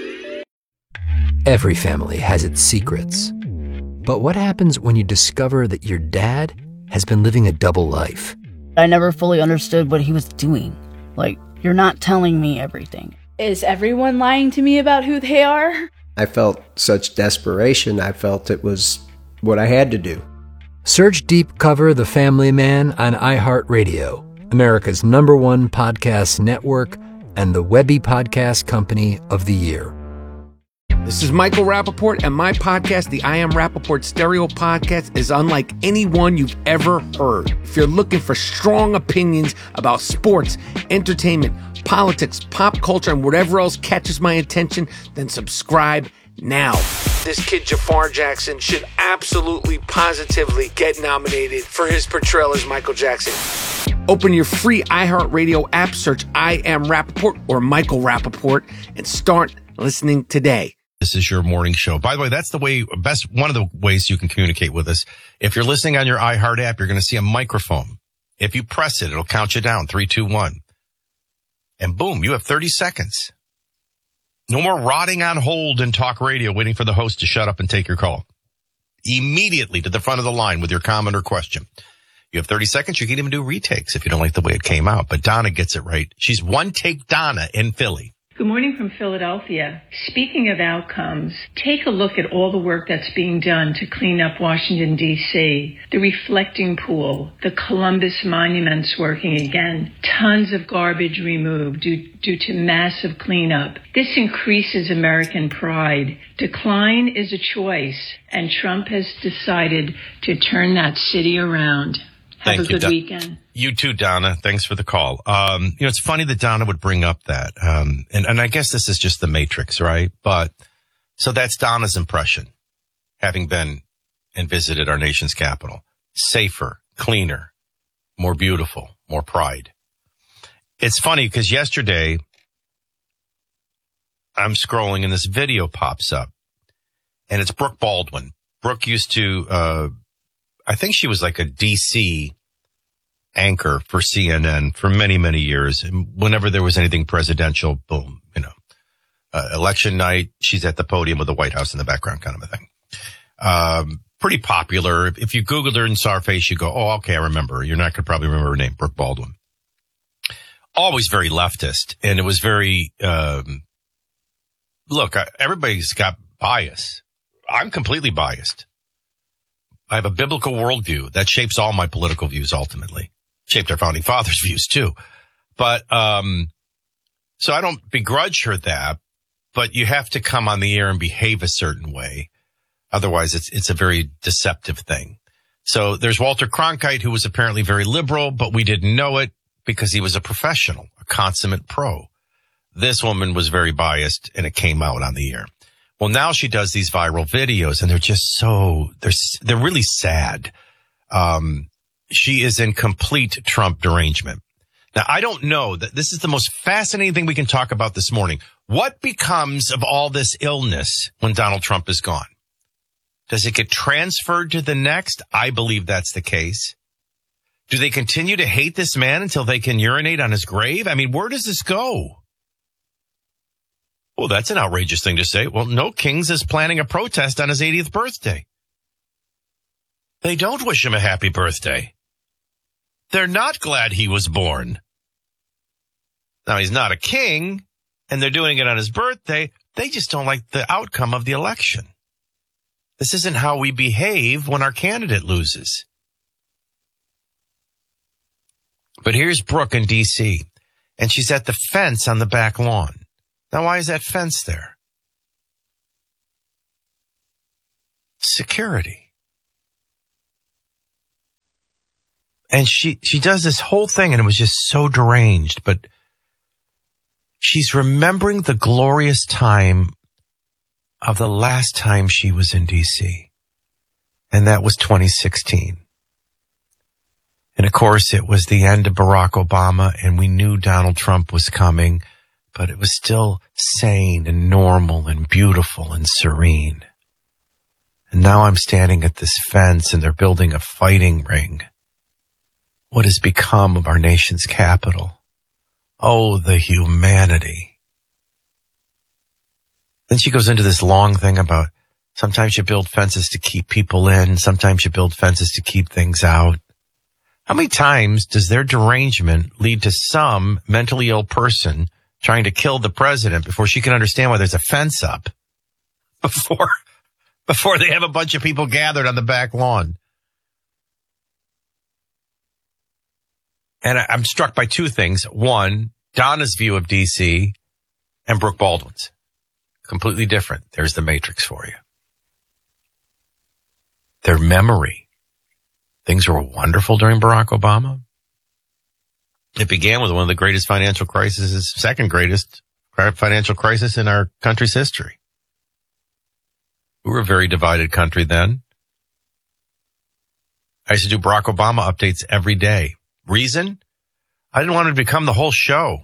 Every family has its secrets. But what happens when you discover that your dad has been living a double life? I never fully understood what he was doing. Like, you're not telling me everything. Is everyone lying to me about who they are? I felt such desperation. I felt it was what I had to do. Search Deep Cover The Family Man on iHeartRadio, America's #1 podcast network and the Webby Podcast Company of the Year. This is Michael Rappaport, and my podcast, the I Am Rappaport Stereo Podcast, is unlike any one you've ever heard. If you're looking for strong opinions about sports, entertainment, politics, pop culture, and whatever else catches my attention, then subscribe now. This kid, Jafar Jackson, should absolutely, positively get nominated for his portrayal as Michael Jackson. Open your free iHeartRadio app, search I Am Rappaport or Michael Rappaport, and start listening today. This is your morning show. By the way, that's one of the ways you can communicate with us. If you're listening on your iHeart app, you're going to see a microphone. If you press it, it'll count you down, 3, 2, 1. And boom, you have 30 seconds. No more rotting on hold in talk radio waiting for the host to shut up and take your call. Immediately to the front of the line with your comment or question. You have 30 seconds. You can even do retakes if you don't like the way it came out. But Donna gets it right. She's One Take Donna in Philly. Good morning from Philadelphia. Speaking of outcomes, take a look at all the work that's being done to clean up Washington, D.C. The reflecting pool, the Columbus monuments working again, tons of garbage removed due to massive cleanup. This increases American pride. Decline is a choice, and Trump has decided to turn that city around. Have a good weekend. You too, Donna. Thanks for the call. It's funny that Donna would bring up that. And I guess this is just the Matrix, right? But so that's Donna's impression, having been and visited our nation's capital. Safer, cleaner, more beautiful, more pride. It's funny because yesterday I'm scrolling and this video pops up and it's Brooke Baldwin. Brooke used to, I think she was like a DC anchor for CNN for many, many years. And whenever there was anything presidential, boom, election night, she's at the podium with the White House in the background kind of a thing. Pretty popular. If you Googled her and saw her face, you go, oh, okay, I remember her. You're not going to probably remember her name, Brooke Baldwin. Always very leftist. And it was very, look, everybody's got bias. I'm completely biased. I have a biblical worldview that shapes all my political views ultimately. Shaped our founding fathers' views too. But, so I don't begrudge her that, but you have to come on the air and behave a certain way. Otherwise it's a very deceptive thing. So there's Walter Cronkite, who was apparently very liberal, but we didn't know it because he was a professional, a consummate pro. This woman was very biased and it came out on the air. Well, now she does these viral videos and they're just they're really sad. She is in complete Trump derangement. Now, I don't know that this is the most fascinating thing we can talk about this morning. What becomes of all this illness when Donald Trump is gone? Does it get transferred to the next? I believe that's the case. Do they continue to hate this man until they can urinate on his grave? I mean, where does this go? Well, that's an outrageous thing to say. Well, no, Kings is planning a protest on his 80th birthday. They don't wish him a happy birthday. They're not glad he was born. Now, he's not a king, and they're doing it on his birthday. They just don't like the outcome of the election. This isn't how we behave when our candidate loses. But here's Brooke in D.C., and she's at the fence on the back lawn. Now, why is that fence there? Security. And she does this whole thing, and it was just so deranged, but she's remembering the glorious time of the last time she was in D.C., and that was 2016. And of course, it was the end of Barack Obama, and we knew Donald Trump was coming, but it was still sane and normal and beautiful and serene. And now I'm standing at this fence, and they're building a fighting ring. What has become of our nation's capital? Oh, the humanity. Then she goes into this long thing about sometimes you build fences to keep people in, sometimes you build fences to keep things out. How many times does their derangement lead to some mentally ill person trying to kill the president before she can understand why there's a fence up? Before they have a bunch of people gathered on the back lawn. And I'm struck by two things. One, Donna's view of D.C. and Brooke Baldwin's. Completely different. There's the Matrix for you. Their memory. Things were wonderful during Barack Obama. It began with one of the greatest financial crises, second greatest financial crisis in our country's history. We were a very divided country then. I used to do Barack Obama updates every day. Reason? I didn't want it to become the whole show.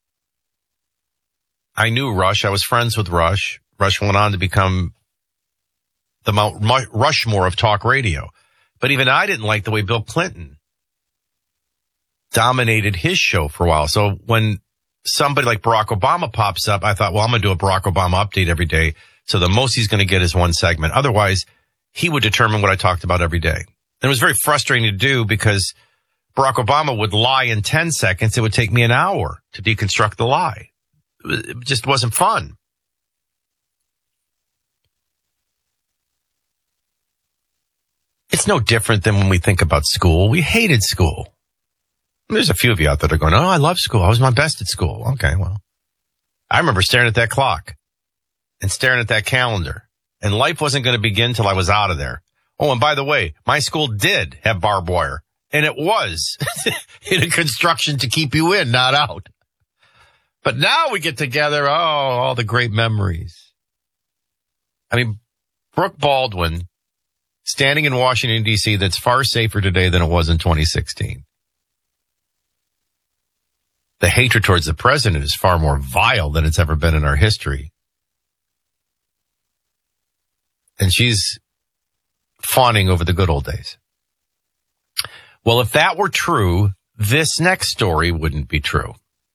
I knew Rush. I was friends with Rush. Rush went on to become the Mount Rushmore of talk radio. But even I didn't like the way Bill Clinton dominated his show for a while. So when somebody like Barack Obama pops up, I thought, well, I'm going to do a Barack Obama update every day. So the most he's going to get is one segment. Otherwise, he would determine what I talked about every day. And it was very frustrating to do because Barack Obama would lie in 10 seconds. It would take me an hour to deconstruct the lie. It just wasn't fun. It's no different than when we think about school. We hated school. There's a few of you out there that are going, oh, I love school. I was my best at school. Okay, well, I remember staring at that clock and staring at that calendar, and life wasn't going to begin till I was out of there. Oh, and by the way, my school did have barbed wire, and it was in a construction to keep you in, not out. But now we get together, all the great memories. I mean, Brooke Baldwin standing in Washington, D.C., that's far safer today than it was in 2016. The hatred towards the president is far more vile than it's ever been in our history. And she's fawning over the good old days. Well, if that were true, this next story wouldn't be true.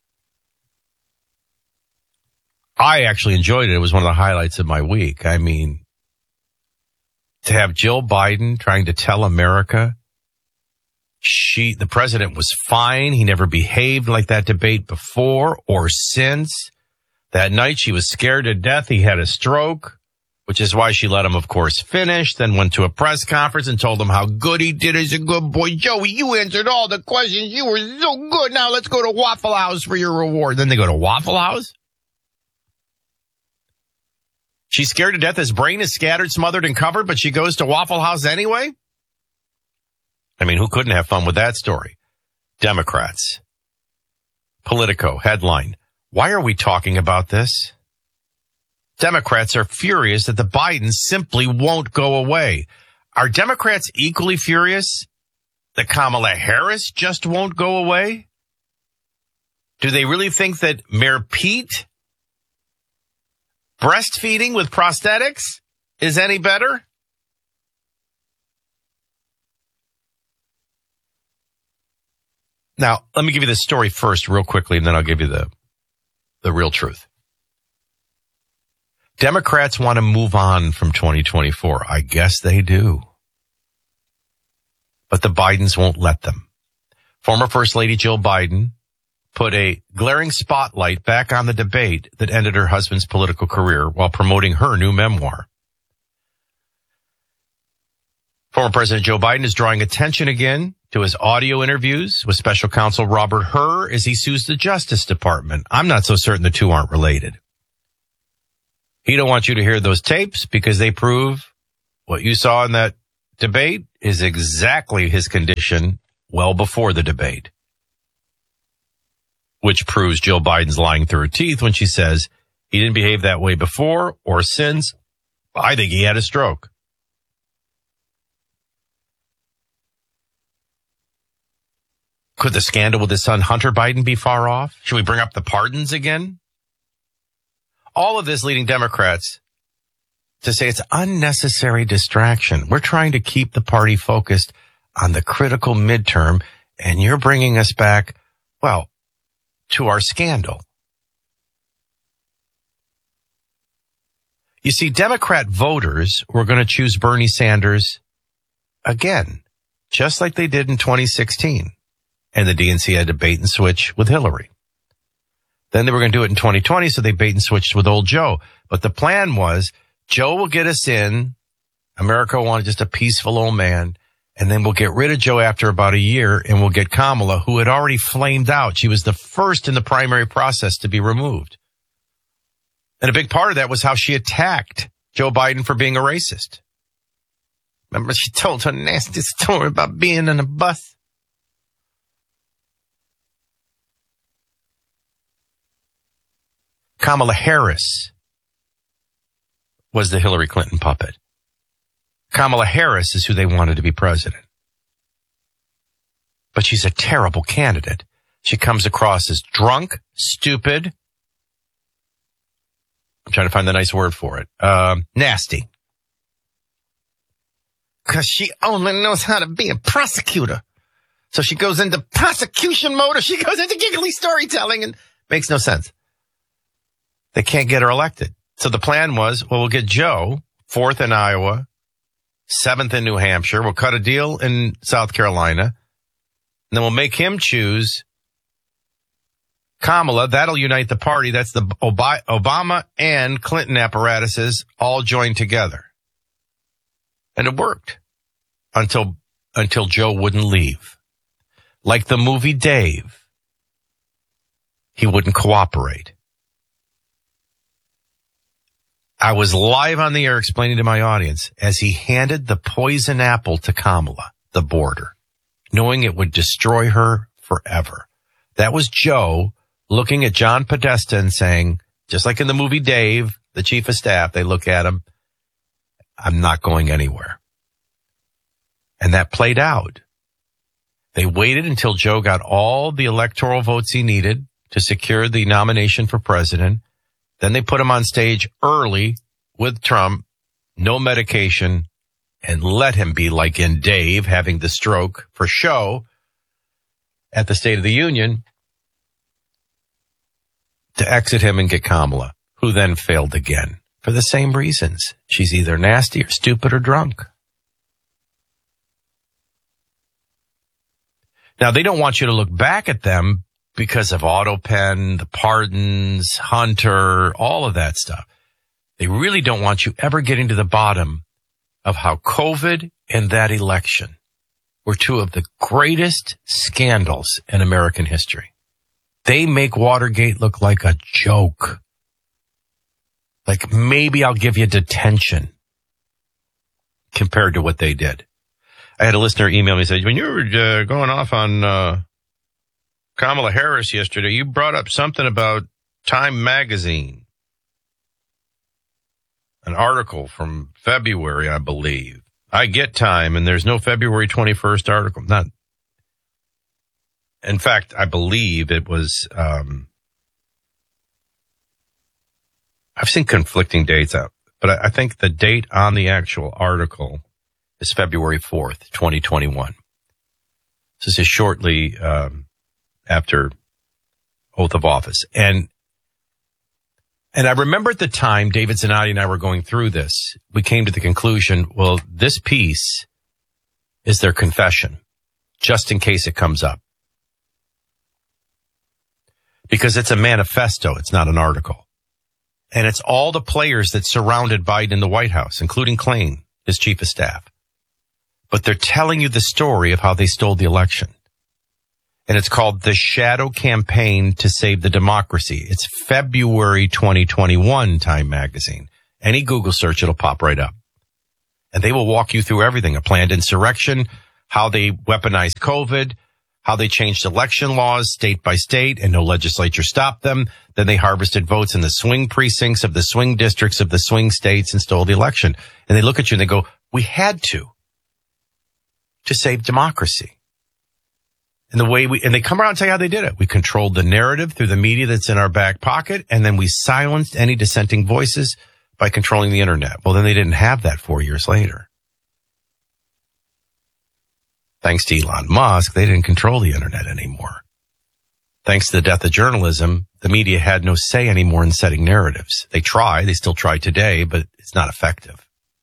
I actually enjoyed it. It was one of the highlights of my week. I mean, to have Jill Biden trying to tell America the president was fine. He never behaved like that debate before or since. That night she was scared to death. He had a stroke, which is why she let him, of course, finish, then went to a press conference and told him how good he did as a good boy. Joey, you answered all the questions. You were so good. Now let's go to Waffle House for your reward. Then they go to Waffle House. She's scared to death. His brain is scattered, smothered, and covered, but she goes to Waffle House anyway? I mean, who couldn't have fun with that story? Democrats. Politico, headline. Why are we talking about this? Democrats are furious that the Bidens simply won't go away. Are Democrats equally furious that Kamala Harris just won't go away? Do they really think that Mayor Pete breastfeeding with prosthetics is any better? Now, let me give you the story first real quickly, and then I'll give you the real truth. Democrats want to move on from 2024. I guess they do. But the Bidens won't let them. Former First Lady Jill Biden put a glaring spotlight back on the debate that ended her husband's political career while promoting her new memoir. Former President Joe Biden is drawing attention again to his audio interviews with special counsel Robert Hur as he sues the Justice Department. I'm not so certain the two aren't related. He don't want you to hear those tapes because they prove what you saw in that debate is exactly his condition well before the debate, which proves Jill Biden's lying through her teeth when she says he didn't behave that way before or since. I think he had a stroke. Could the scandal with his son Hunter Biden be far off? Should we bring up the pardons again? All of this leading Democrats to say it's unnecessary distraction. We're trying to keep the party focused on the critical midterm, and you're bringing us back, well, to our scandal. You see, Democrat voters were going to choose Bernie Sanders again, just like they did in 2016. And the DNC had to bait and switch with Hillary. Then they were going to do it in 2020, so they bait and switched with old Joe. But the plan was, Joe will get us in. America wanted just a peaceful old man. And then we'll get rid of Joe after about a year, and we'll get Kamala, who had already flamed out. She was the first in the primary process to be removed. And a big part of that was how she attacked Joe Biden for being a racist. Remember, she told her nasty story about being in a bus. Kamala Harris was the Hillary Clinton puppet. Kamala Harris is who they wanted to be president. But she's a terrible candidate. She comes across as drunk, stupid. I'm trying to find the nice word for it. Nasty. Because she only knows how to be a prosecutor. So she goes into prosecution mode, or she goes into giggly storytelling, and makes no sense. They can't get her elected. So the plan was, well, we'll get Joe, 4th in Iowa, 7th in New Hampshire. We'll cut a deal in South Carolina. And then we'll make him choose Kamala. That'll unite the party. That's the Obama and Clinton apparatuses all joined together. And it worked until Joe wouldn't leave. Like the movie Dave, he wouldn't cooperate. I was live on the air explaining to my audience as he handed the poison apple to Kamala, the border, knowing it would destroy her forever. That was Joe looking at John Podesta and saying, just like in the movie Dave, the chief of staff, they look at him, I'm not going anywhere. And that played out. They waited until Joe got all the electoral votes he needed to secure the nomination for president. Then they put him on stage early with Trump, no medication, and let him be like in Dave, having the stroke for show at the State of the Union to exit him and get Kamala, who then failed again for the same reasons. She's either nasty or stupid or drunk. Now, they don't want you to look back at them because of AutoPen, the pardons, Hunter, all of that stuff. They really don't want you ever getting to the bottom of how COVID and that election were two of the greatest scandals in American history. They make Watergate look like a joke. Like maybe I'll give you detention compared to what they did. I had a listener email me and say, when you were going off on Kamala Harris yesterday, you brought up something about Time Magazine. An article from February, I believe. I get Time, and there's no February 21st article. Not. In fact, I believe it was, I've seen conflicting dates out, but I think the date on the actual article is February 4th, 2021. This is shortly after oath of office. And I remember at the time, David Zanotti and I were going through this. We came to the conclusion, well, this piece is their confession, just in case it comes up. because it's a manifesto. It's not an article. And it's all the players that surrounded Biden in the White House, including Klain, his chief of staff. But they're telling you the story of how they stole the election. And it's called The Shadow Campaign to Save the Democracy. It's February 2021, Time Magazine. Any Google search, it'll pop right up. And they will walk you through everything, a planned insurrection, how they weaponized COVID, how they changed election laws state by state and no legislature stopped them. Then they harvested votes in the swing precincts of the swing districts of the swing states and stole the election. And they look at you and they go, we had to save democracy. And they come around and tell you how they did it. We controlled the narrative through the media that's in our back pocket, and then we silenced any dissenting voices by controlling the internet. Well, then they didn't have that 4 years later. Thanks to Elon Musk, they didn't control the internet anymore. Thanks to the death of journalism, the media had no say anymore in setting narratives. They still try today, but it's not effective.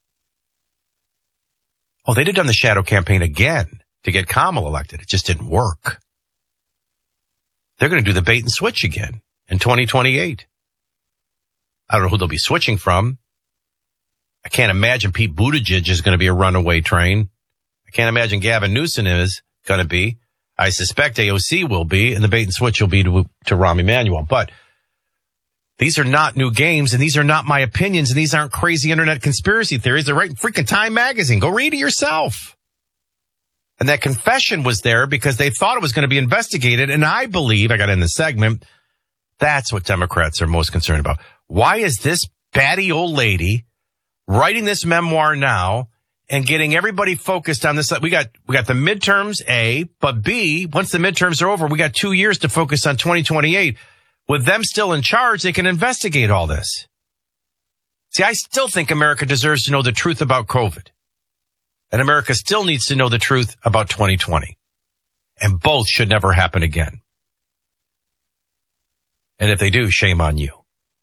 Oh, they'd have done the shadow campaign again to get Kamala elected. It just didn't work. They're going to do the bait and switch again in 2028. I don't know who they'll be switching from. I can't imagine Pete Buttigieg is going to be a runaway train. I can't imagine Gavin Newsom is going to be. I suspect AOC will be, and the bait and switch will be to Rahm Emanuel. But these are not new games, and these are not my opinions, and these aren't crazy internet conspiracy theories. They're right in freaking Time Magazine. Go read it yourself. And that confession was there because they thought it was going to be investigated. And I believe, I got in the segment, that's what Democrats are most concerned about. Why is this batty old lady writing this memoir now and getting everybody focused on this? We got the midterms, A, but B, once the midterms are over, we got 2 years to focus on 2028. With them still in charge, they can investigate all this. See, I still think America deserves to know the truth about COVID. And America still needs to know the truth about 2020. And both should never happen again. And if they do, shame on you.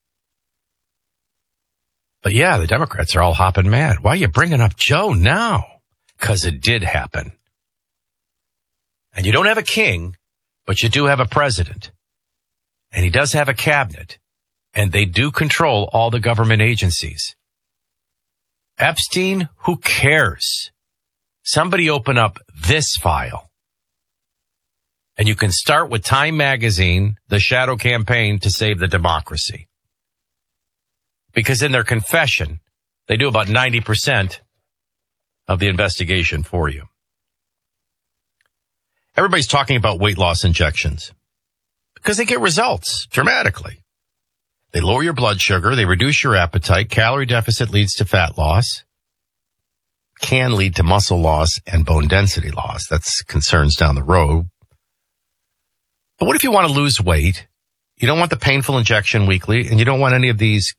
But yeah, the Democrats are all hopping mad. Why are you bringing up Joe now? Because it did happen. And you don't have a king, but you do have a president. And he does have a cabinet. And they do control all the government agencies. Epstein, who cares? Somebody open up this file. And you can start with Time Magazine, the shadow campaign to save the democracy. Because in their confession, they do about 90% of the investigation for you. Everybody's talking about weight loss injections because they get results dramatically. They lower your blood sugar. They reduce your appetite. Calorie deficit leads to fat loss. Can lead to muscle loss and bone density loss. That's concerns down the road. But what if you want to lose weight? You don't want the painful injection weekly, and you don't want any of these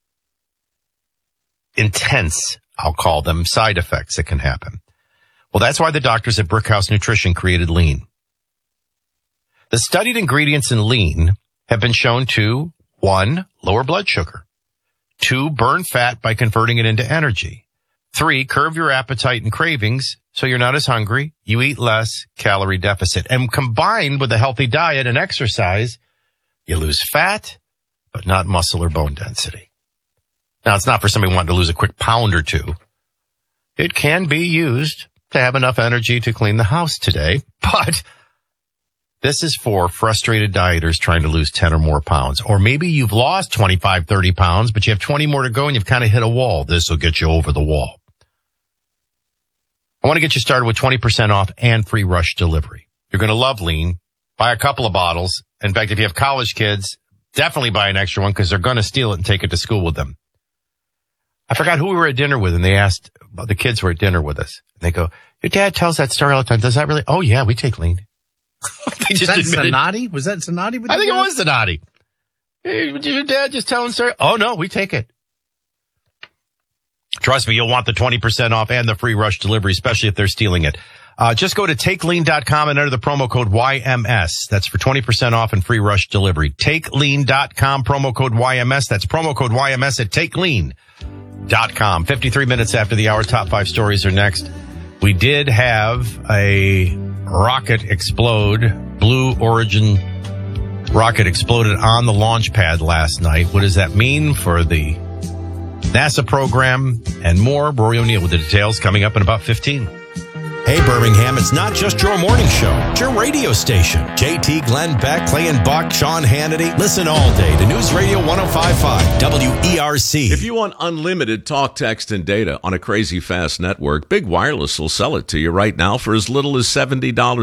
intense, I'll call them, side effects that can happen. Well, that's why the doctors at Brickhouse Nutrition created Lean. The studied ingredients in Lean have been shown to 1, lower blood sugar, 2, burn fat by converting it into energy, 3, curb your appetite and cravings so you're not as hungry, you eat less, calorie deficit. And combined with a healthy diet and exercise, you lose fat, but not muscle or bone density. Now, it's not for somebody wanting to lose a quick pound or two. It can be used to have enough energy to clean the house today, but this is for frustrated dieters trying to lose 10 or more pounds. Or maybe you've lost 25, 30 pounds, but you have 20 more to go and you've kind of hit a wall. This will get you over the wall. I want to get you started with 20% off and free rush delivery. You're going to love Lean. Buy a couple of bottles. In fact, if you have college kids, definitely buy an extra one because they're going to steal it and take it to school with them. I forgot who we were at dinner with, and they asked, the kids were at dinner with us. And they go, your dad tells that story all the time. Does that really? Oh, yeah, we take Lean. Was that Sonati? Was that Sonati? I think it was Sonati. Hey, did your dad just tell him story? Oh, no, we take it. Trust me, you'll want the 20% off and the free rush delivery, especially if they're stealing it. Just go to takelean.com and enter the promo code YMS. That's for 20% off and free rush delivery. Takelean.com, promo code YMS. That's promo code YMS at takelean.com. 53 minutes after the hour, top 5 stories are next. We did have a rocket explode, Blue Origin Rocket exploded on the launch pad last night. What does that mean for the NASA program and more? Rory O'Neill with the details coming up in about 15. Hey, Birmingham, it's not just your morning show. It's your radio station. JT, Glenn Beck, Clay and Buck, Sean Hannity. Listen all day to News Radio 105.5 WERC. If you want unlimited talk, text, and data on a crazy fast network, Big Wireless will sell it to you right now for as little as $70